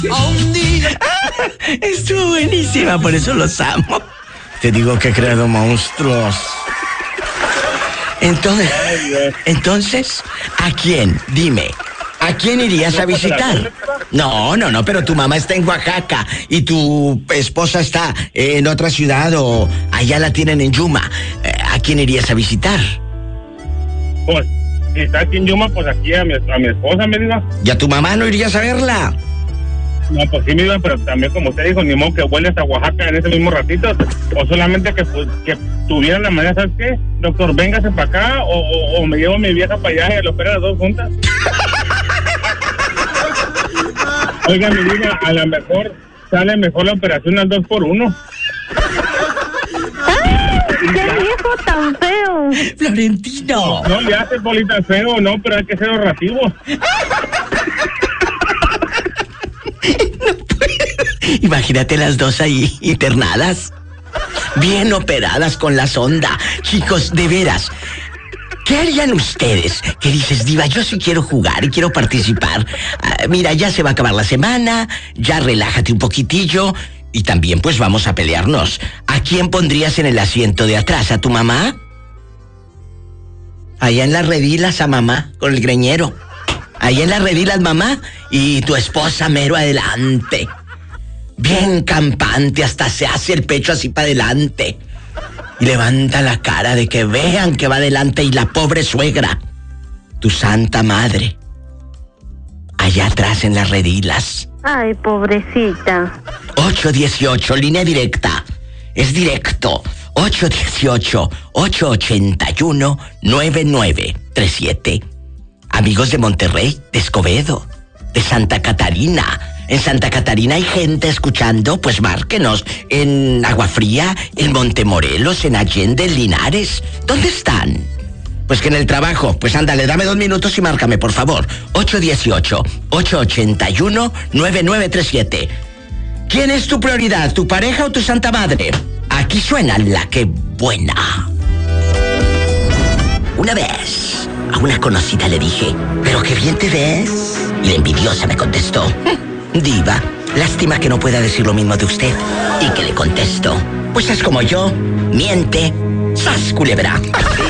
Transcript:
Estuvo buenísima, por eso los amo. Te digo que he creado monstruos. Entonces, ¿a quién? Dime. ¿A quién irías a visitar? No, pero tu mamá está en Oaxaca y tu esposa está en otra ciudad o allá la tienen en Yuma. ¿A quién irías a visitar? Pues, si está aquí en Yuma, pues aquí a mi esposa, me diga. ¿Y a tu mamá no irías a verla? No, pues sí, me iba, pero también, como usted dijo, ni modo que vuelves a Oaxaca en ese mismo ratito, o solamente que tuvieran la manera, ¿sabes qué? Doctor, véngase para acá, o me llevo a mi vieja para allá y lo opera las dos juntas. Oiga, mi vida, a lo mejor sale mejor la operación al 2x1. ¡Qué viejo tan feo! ¡Florentino! No le hace bolita feo, no, pero hay que ser ahorrativo. Imagínate las dos ahí, internadas. Bien operadas con la sonda. Chicos, de veras, ¿qué harían ustedes? Que dices, diva, yo sí quiero jugar y quiero participar. Mira, ya se va a acabar la semana, ya relájate un poquitillo y también pues vamos a pelearnos. ¿A quién pondrías en el asiento de atrás? ¿A tu mamá? Allá en las redilas a mamá, con el greñero. Allá en las redilas mamá y tu esposa mero adelante. Bien campante, hasta se hace el pecho así para adelante. Y levanta la cara de que vean que va adelante y la pobre suegra, tu santa madre, allá atrás en las redilas. Ay, pobrecita. 818, línea directa. Es directo. 818-881-9937. Amigos de Monterrey, de Escobedo, de Santa Catarina. En Santa Catarina hay gente escuchando, pues márquenos. En Agua Fría, en Montemorelos, en Allende, en Linares. ¿Dónde están? Pues que en el trabajo. Pues ándale, dame 2 minutos y márcame, por favor. 818-881-9937. ¿Quién es tu prioridad, tu pareja o tu santa madre? Aquí suena la que buena. Una vez a una conocida le dije, ¿pero qué bien te ves? Y la envidiosa me contestó, diva, lástima que no pueda decir lo mismo de usted. Y que le contesto, pues es como yo, miente, ¡sas, culebra!